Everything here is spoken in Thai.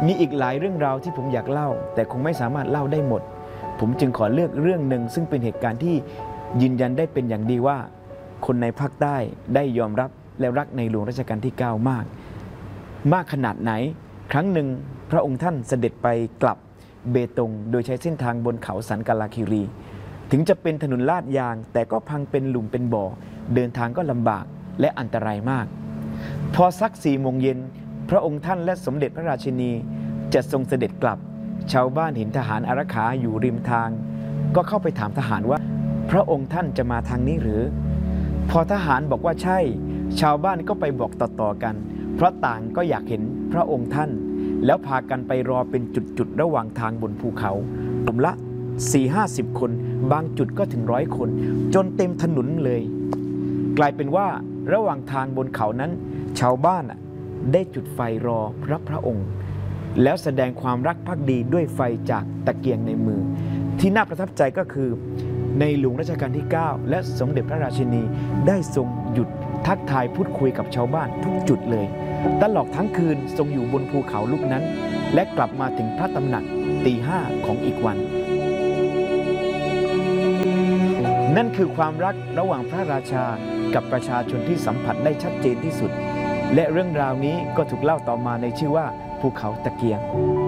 มีอีกหลายเรื่องราวที่ผมอยากเล่าแต่คงไม่สามารถเล่าได้หมดผมจึงขอเลือกเรื่องหนึ่งซึ่งเป็นเหตุการณ์ที่ยืนยันได้เป็นอย่างดีว่าคนในภาคใต้ได้ยอมรับและรักในหลวงรัชกาลที่ 9 มากขนาดไหนครั้งหนึ่งพระองค์ท่านเสด็จไปกลับเบตงโดยใช้เส้นทางบนเขาสันกาลาคิรีถึงจะเป็นถนนลาดยางแต่ก็พังเป็นหลุมเป็นบ่อเดินทางก็ลำบากและอันตรายมากพอสัก4 โมงเย็นพระองค์ท่านและสมเด็จพระราชินีจะทรงเสด็จกลับชาวบ้านเห็นทหารอารักขาอยู่ริมทางก็เข้าไปถามทหารว่าพระองค์ท่านจะมาทางนี้หรือพอทหารบอกว่าใช่ชาวบ้านก็ไปบอกต่อๆกันเพราะต่างก็อยากเห็นพระองค์ท่านแล้วพากันไปรอเป็นจุดๆระหว่างทางบนภูเขากลุ่มละ 40-50 คนบางจุดก็ถึง100 คนจนเต็มถนนเลยกลายเป็นว่าระหว่างทางบนเขานั้นชาวบ้านได้จุดไฟรอรับพระองค์แล้วแสดงความรักภักดีด้วยไฟจากตะเกียงในมือที่น่าประทับใจก็คือในหลวงรัชกาลที่ 9 และสมเด็จพระราชินีได้ทรงหยุดทักทายพูดคุยกับชาวบ้านทุกจุดเลยตลอดทั้งคืนทรงอยู่บนภูเขาลูกนั้นและกลับมาถึงพระตำหนักตี 5ของอีกวันนั่นคือความรักระหว่างพระราชากับประชาชนที่สัมผัสได้ชัดเจนที่สุดและเรื่องราวนี้ก็ถูกเล่าต่อมาในชื่อว่าภูเขาตะเกียง